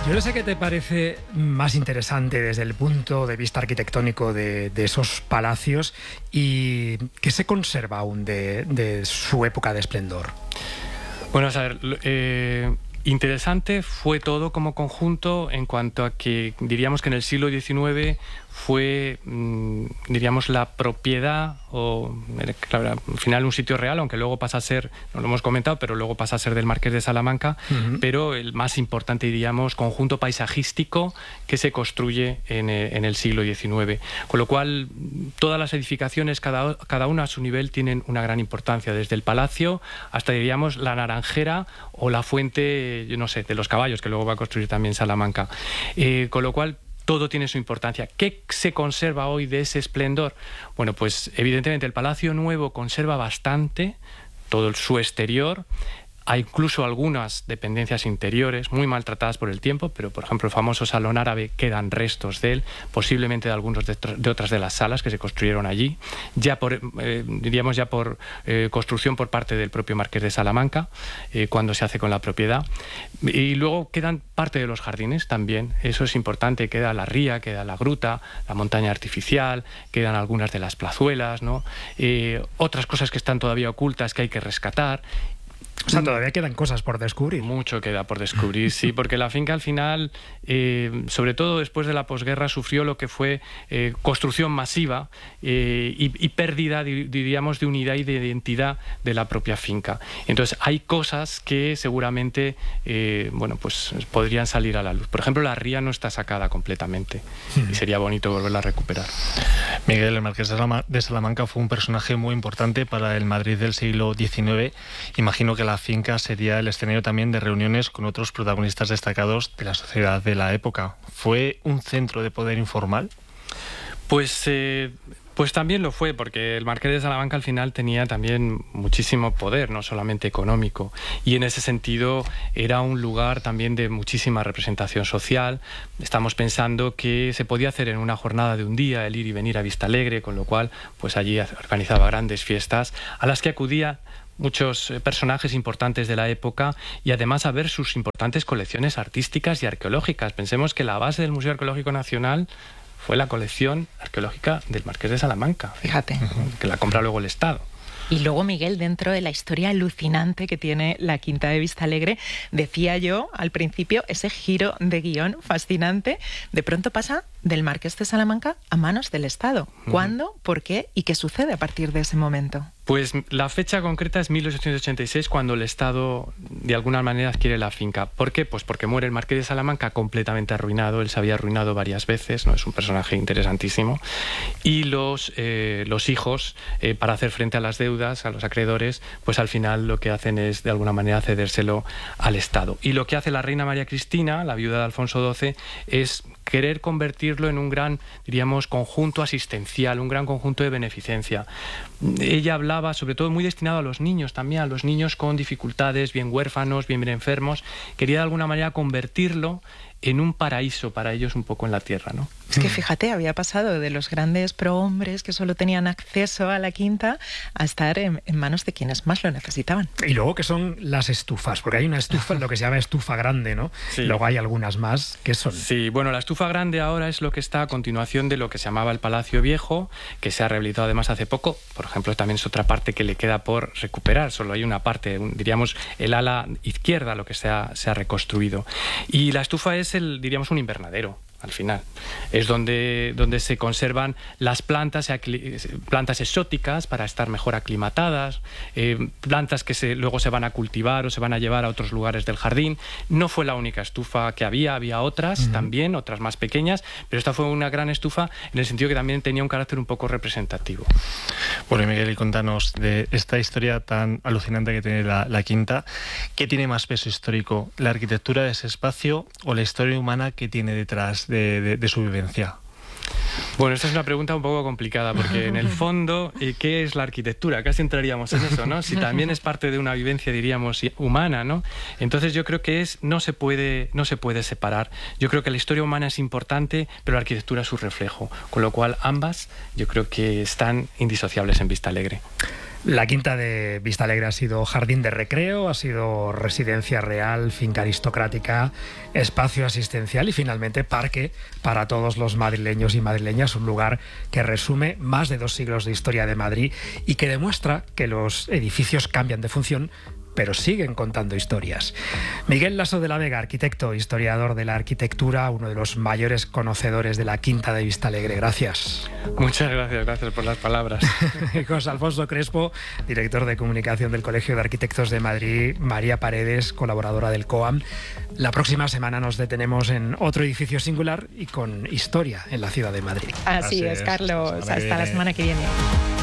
Yo no sé qué te parece más interesante desde el punto de vista arquitectónico de esos palacios y qué se conserva aún de su época de esplendor. Bueno, a ver, interesante fue todo como conjunto en cuanto a que diríamos que en el siglo XIX fue, diríamos, la propiedad o, claro, al final un sitio real, aunque luego pasa a ser, no lo hemos comentado, pero luego pasa a ser del Marqués de Salamanca, pero el más importante, diríamos, conjunto paisajístico que se construye en el siglo XIX. Con lo cual, todas las edificaciones, cada una a su nivel, tienen una gran importancia, desde el palacio hasta, diríamos, la naranjera o la fuente, yo no sé, de los caballos, que luego va a construir también Salamanca. Con lo cual, todo tiene su importancia. ¿Qué se conserva hoy de ese esplendor? Bueno, pues evidentemente el Palacio Nuevo conserva bastante todo su exterior. Hay incluso algunas dependencias interiores muy maltratadas por el tiempo, pero por ejemplo el famoso Salón Árabe quedan restos de él, posiblemente de algunos de otras de las salas que se construyeron allí, ya por construcción por parte del propio Marqués de Salamanca, cuando se hace con la propiedad. Y luego quedan parte de los jardines también, eso es importante, queda la ría, queda la gruta, la montaña artificial, quedan algunas de las plazuelas, ¿no? Otras cosas que están todavía ocultas que hay que rescatar. O sea, todavía quedan cosas por descubrir. Mucho queda por descubrir, sí, porque la finca al final, sobre todo después de la posguerra, sufrió lo que fue construcción masiva y pérdida, diríamos, de unidad y de identidad de la propia finca. Entonces, hay cosas que seguramente, bueno, pues podrían salir a la luz. Por ejemplo, la ría no está sacada completamente y sería bonito volverla a recuperar. Miguel, el Marqués de Salamanca fue un personaje muy importante para el Madrid del siglo XIX. Imagino que la finca sería el escenario también de reuniones con otros protagonistas destacados de la sociedad de la época. ¿Fue un centro de poder informal? Pues también lo fue, porque el Marqués de Salamanca al final tenía también muchísimo poder, no solamente económico, y en ese sentido era un lugar también de muchísima representación social. Estamos pensando que se podía hacer en una jornada de un día el ir y venir a Vistalegre, con lo cual pues allí organizaba grandes fiestas a las que acudía muchos personajes importantes de la época y además a ver sus importantes colecciones artísticas y arqueológicas. Pensemos que la base del Museo Arqueológico Nacional fue la colección arqueológica del Marqués de Salamanca. Fíjate. Que la compra luego el Estado. Y luego, Miguel, dentro de la historia alucinante que tiene la Quinta de Vistalegre, decía yo al principio, ese giro de guión fascinante, de pronto pasa del Marqués de Salamanca a manos del Estado. ¿Cuándo? ¿Por qué? ¿Y qué sucede a partir de ese momento? Pues la fecha concreta es 1886, cuando el Estado de alguna manera adquiere la finca. ¿Por qué? Pues porque muere el Marqués de Salamanca completamente arruinado. Él se había arruinado varias veces, ¿no? Es un personaje interesantísimo. Y los hijos, para hacer frente a las deudas, a los acreedores, pues al final lo que hacen es de alguna manera cedérselo al Estado. Y lo que hace la reina María Cristina, la viuda de Alfonso XII, es querer convertirlo en un gran, diríamos, conjunto asistencial, un gran conjunto de beneficencia. Ella hablaba, sobre todo, muy destinado a los niños también, a los niños con dificultades, bien huérfanos, bien enfermos. Quería de alguna manera convertirlo en un paraíso para ellos un poco en la tierra, ¿no? Es que fíjate, había pasado de los grandes prohombres que solo tenían acceso a la quinta a estar en manos de quienes más lo necesitaban. Y luego, ¿qué son las estufas? Porque hay una estufa, lo que se llama estufa grande, ¿no? Sí. Luego hay algunas más. ¿Qué son? Sí, bueno, la estufa grande ahora es lo que está a continuación de lo que se llamaba el Palacio Viejo, que se ha rehabilitado además hace poco. Por ejemplo, también es otra parte que le queda por recuperar. Solo hay una parte, diríamos, el ala izquierda, lo que se ha reconstruido. Y la estufa es diríamos, un invernadero. Al final es donde se conservan las plantas exóticas para estar mejor aclimatadas, plantas que luego se van a cultivar o se van a llevar a otros lugares del jardín. No fue la única estufa que había otras también, otras más pequeñas, pero esta fue una gran estufa en el sentido que también tenía un carácter un poco representativo. Bueno, Miguel, y contanos de esta historia tan alucinante que tiene la Quinta. ¿Qué tiene más peso histórico? ¿La arquitectura de ese espacio o la historia humana que tiene detrás de su vivencia? Bueno, esta es una pregunta un poco complicada, porque en el fondo, ¿qué es la arquitectura? Casi entraríamos en eso, ¿no? Si también es parte de una vivencia, diríamos, humana, ¿no? Entonces yo creo que no se puede separar. Yo creo que la historia humana es importante, pero la arquitectura es su reflejo. Con lo cual, ambas, yo creo que están indisociables en Vistalegre. La Quinta de Vistalegre ha sido jardín de recreo, ha sido residencia real, finca aristocrática, espacio asistencial y finalmente parque para todos los madrileños y madrileñas, un lugar que resume más de 2 siglos de historia de Madrid y que demuestra que los edificios cambian de función, pero siguen contando historias. Miguel Lasso de la Vega, arquitecto, historiador de la arquitectura, uno de los mayores conocedores de la Quinta de Vistalegre. Gracias. Muchas gracias por las palabras. Y José Alfonso Crespo, director de comunicación del Colegio de Arquitectos de Madrid, María Paredes, colaboradora del COAM. La próxima semana nos detenemos en otro edificio singular y con historia en la ciudad de Madrid. Así es, Carlos. Hasta la semana que viene.